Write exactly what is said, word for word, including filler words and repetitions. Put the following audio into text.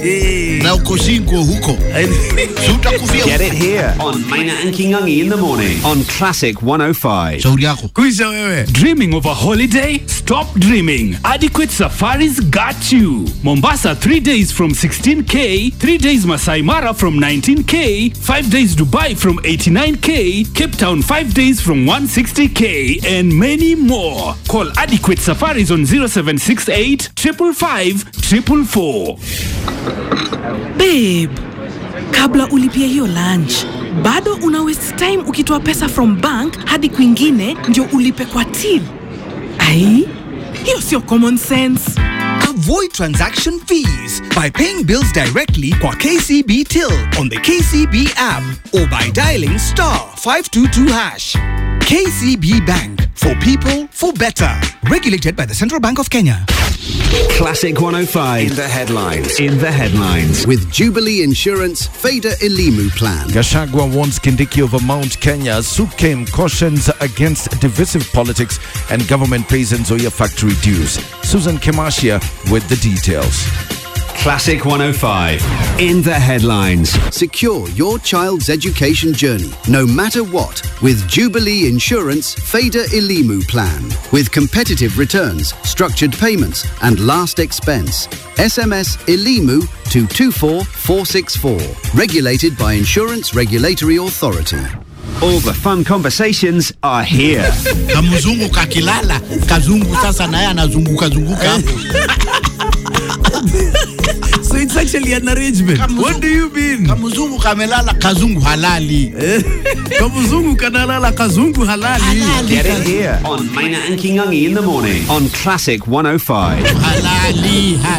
Eh. Na uko shingo huko. Utakufia. Get it here on Maina and Kingangi in the morning on Classic one oh five. Shauri yako. Kuisha wewe. Dreaming of a holiday? Stop dreaming. Adequate Safaris got you. Mombasa three days from sixteen K, three days Masai Mara from nineteen K, five days Dubai from eighty-nine K, Cape Town five days from one hundred sixty K, and many more. Call Adequate Safaris on zero seven six eight, five five five, four four four. Babe, kabla ulipia hiyo lunch, bado una waste time ukitoa pesa from bank hadi kwingine ndio ulipe kwa till. Ai, hiyo sio common sense. Avoid transaction fees by paying bills directly kwa K C B Till on the K C B app or by dialing star five two two hash. K C B Bank, for people, for better. Regulated by the Central Bank of Kenya. Classic one oh five. In the headlines. In the headlines. With Jubilee Insurance Fader Elimu Plan. Gachagua warns Kindiki over Mount Kenya. Sukem cautions against divisive politics and government pays Nzoia factory dues. Susan Kemashia with the details. Classic one oh five. In the headlines. Secure your child's education journey, no matter what, with Jubilee Insurance Fader Elimu Plan. With competitive returns, structured payments, and last expense. S M S Elimu to two four four six four. Regulated by Insurance Regulatory Authority. All the fun conversations are here. Kamuzungu kakilala, kazungu sasa naye anazunguka zunguka hapo. So it's actually an arrangement. Kamuzungu, what do you mean? Kamuzungu kamelala, kazungu halali. Kamuzungu kanalala, kazungu halali. Halali. Get it here on Maina and Kingangi in the morning on Classic one oh five. Halali, halali.